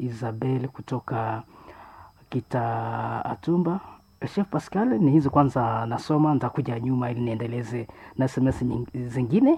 Isabel kutoka Atumba. Chef Pascal, ni hizo kwanza nasoma, nitakuja nyuma ili niendeleze na SMS zingine.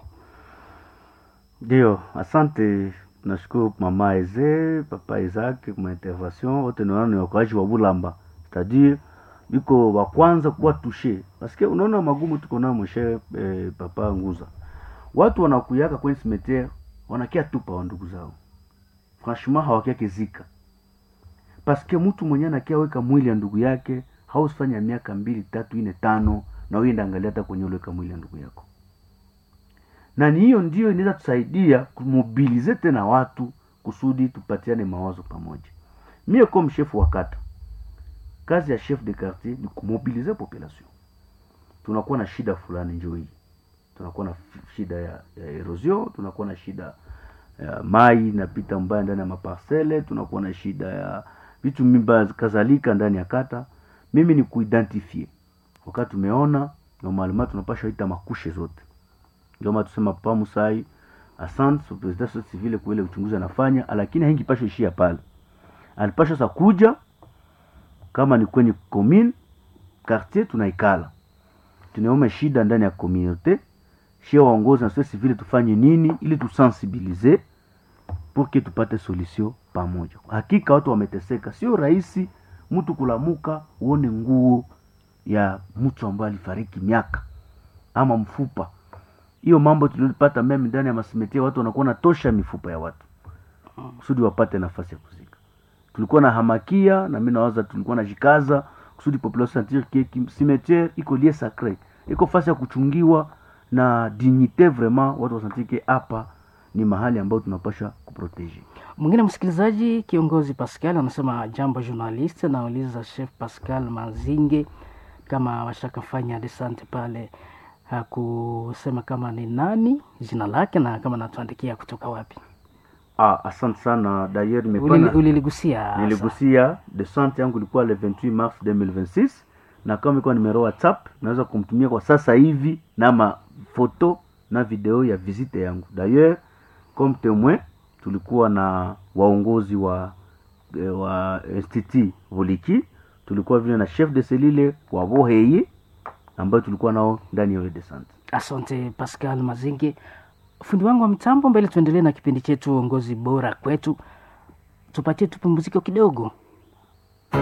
Ndio, asante. Nashukuru mama Eze, papa Isaac kwa intervention. Wote ni wakaji wa Bulamba. C'est-à-dire biko wa kwanza kuwa touché. Parce que unaona magumu tuko na mshe papa Nguza. Watu wanakuyaka kwenye cimetière, wanakia tupa wa ndugu zao. Franchement hawakia kizika. Parce que mtu mwenye anakia weka mwili ya ndugu yake, hausifanya miaka 2, 3, 4, 5 na uenda angalia hata kwenye weka mwili ya ndugu yako. Na hiyo ndio inaweza tusaidia kumobilize tena watu kusudi tupatiane mawazo pamoja. Mimi kama chef wa kata, kazi ya chef de quartier ni kumobilize population. Tunakuwa na shida fulani njoo hii. Tunakuwa na shida ya erosion, tunakuwa na shida ya mai inapita mbaya ndani ya maparcelle, tunakuwa na shida ya vitu mimba kadhalika ndani ya kata. Mimi ni kuidentify. Wakati tumeona normalement tunapasha ita makushe zote. Ndio maana tusema Papa Musai asante kwa president civile kwa ile uchunguzi anafanya, lakini haingipasha ishia pale. Alipasha sasa kuja kama ni kwenye commune quartier tunaikala. Tunaomba shida ndani ya community, shia waongozi na society civile tufanye nini ili tusensibiliser pour que tupate solution pamoja. Hakika watu wameteseka, sio rahisi mtu kulamuka uone nguo ya mtu ambaye alifariki miaka ama mfupa. Hiyo mambo tulipata meme ndani ya masimetia, watu wanakuwa na tosha mifupa ya watu kusudi wapate nafasi ya kuzika. Tulikuwa na hamakia na mimi nawaza tulikuwa na jikaza kusudi population sentir que cimetière iko lié sacré, iko fasi ya kuchungiwa na dignité vraiment, watu wasentir que hapa ni mahali ambao tunapasha kuprotege. Mwingine msikilizaji, kiongozi Pascal anasema jambo journalist, nauliza Chef Pascal Mazinge kama washakafanya desante pale, hakusema kama ni nani jina lake na kama natuandikia kutoka wapi. Asante sana. D'ailleurs niligusia desante yangu ilikuwa le 28 mars 2026, na kama iko numero WhatsApp naweza kumtumia kwa sasa hivi na mafoto na video ya visite yangu. D'ailleurs comme témoin tulikuwa na waongozi wa Institut Voliki, tulikuwa vile na chef de cellule wa Boheye ambao tulikuwa nao ndani ya desante. Asante Pascal Mazinge. Fundi wangu wa mitambo, mbele tuendelee na kipindi chetu uongozi bora kwetu. Tupatie tupumzike kidogo.